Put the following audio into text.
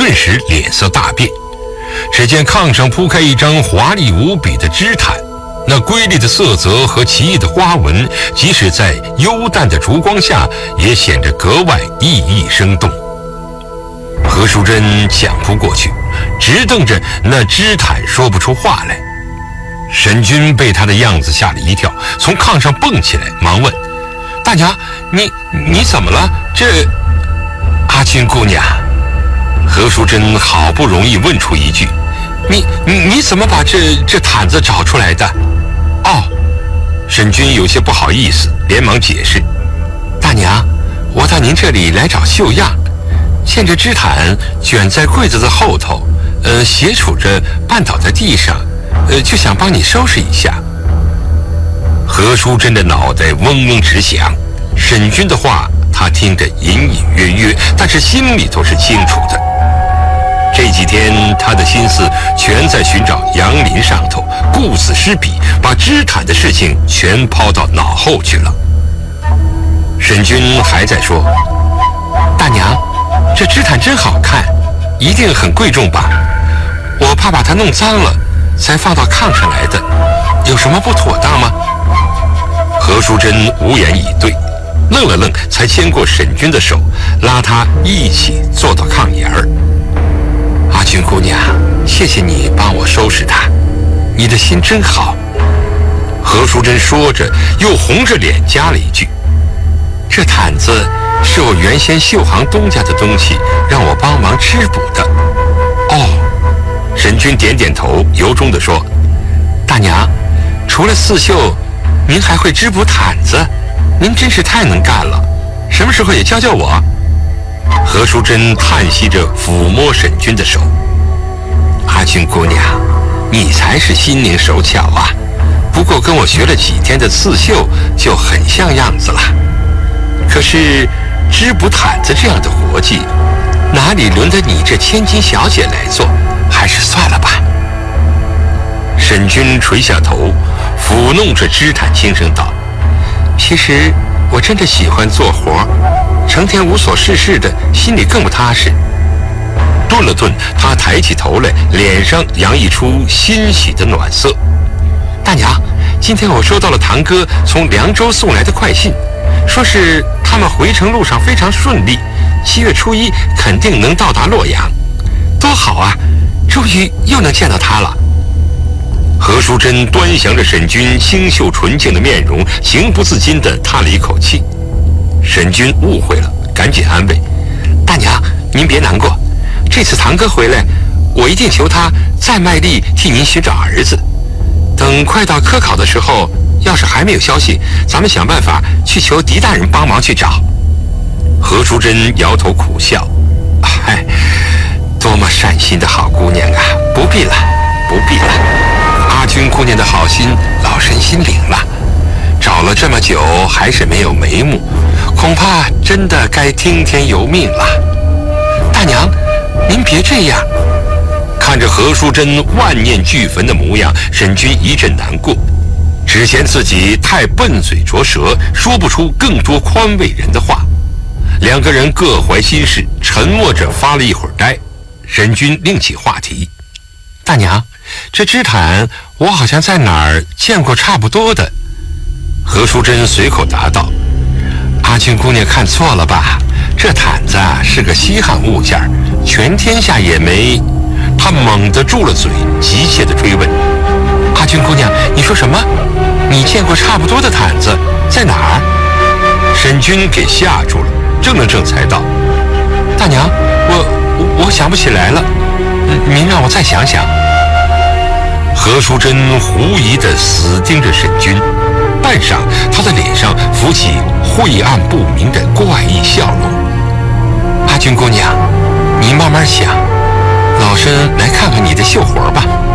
顿时脸色大变。只见炕上铺开一张华丽无比的织毯，那瑰丽的色泽和奇异的花纹，即使在幽淡的烛光下，也显得格外熠熠生动。何淑珍抢扑过去，直瞪着那织毯说不出话来。沈君被他的样子吓了一跳，从炕上蹦起来，忙问：“大娘，你怎么了？这……”阿君姑娘，何淑珍好不容易问出一句：“你怎么把这毯子找出来的？”哦，沈君有些不好意思，连忙解释：“大娘，我到您这里来找绣样，见这织毯卷在柜子的后头，斜杵着绊倒在地上，就想帮你收拾一下。”何淑珍的脑袋嗡嗡直响，沈君的话他听得隐隐约约，但是心里头是清楚的。这几天他的心思全在寻找杨林上头，顾此失彼，把织毯的事情全抛到脑后去了。沈君还在说：“大娘，这织毯真好看，一定很贵重吧？我怕把它弄脏了，才放到炕上来的，有什么不妥当吗？”何淑珍无言以对，愣了愣，才牵过沈君的手，拉他一起坐到炕沿儿。“阿君姑娘，谢谢你帮我收拾它，你的心真好。”何淑珍说着，又红着脸加了一句：“这毯子是我原先绣行东家的东西，让我帮忙织补的。”哦，沈君点点头，由衷地说：“大娘，除了刺绣，您还会织补毯子，您真是太能干了，什么时候也教教我？”何淑珍叹息着抚摸沈君的手：“阿君姑娘，你才是心灵手巧啊，不过跟我学了几天的刺绣，就很像样子了。可是织补毯子这样的活计，哪里轮得你这千金小姐来做？还是算了吧。”沈君垂下头，抚弄着织毯，轻声道：“其实我真的喜欢做活，成天无所事事的，心里更不踏实。”顿了顿，他抬起头来，脸上洋溢出欣喜的暖色。“大娘，今天我收到了堂哥从凉州送来的快信，说是他们回程路上非常顺利，7月初1肯定能到达洛阳。多好啊，终于又能见到他了。”何淑珍端详着沈君清秀纯净的面容，情不自禁地叹了一口气。沈君误会了，赶紧安慰：“大娘，您别难过，这次堂哥回来，我一定求他再卖力替您寻找儿子。等快到科考的时候，要是还没有消息，咱们想办法去求狄大人帮忙去找。”何淑珍摇头苦笑：“嗨，多么善心的好姑娘啊！不必了，不必了。阿君姑娘的好心，老身心领了。找了这么久，还是没有眉目，恐怕真的该听天由命了。大娘，您别这样。”看着何淑珍万念俱焚的模样，沈君一阵难过，只嫌自己太笨嘴拙舌，说不出更多宽慰人的话。两个人各怀心事，沉默着发了一会儿呆。沈君另起话题：“大娘，这织毯我好像在哪儿见过差不多的。”何淑珍随口答道：“阿君姑娘看错了吧？这毯子是个稀罕物件，全天下也没……”他猛地住了嘴，急切地追问：“阿君姑娘，你说什么？你见过差不多的毯子在哪儿？”沈君给吓住了，怔了怔才道：“大娘，我想不起来了，您让我再想想。”何淑珍狐疑地死盯着沈君，半晌，她的脸上浮起晦暗不明的怪异笑容：“阿君姑娘，你慢慢想，老身来看看你的绣活吧。”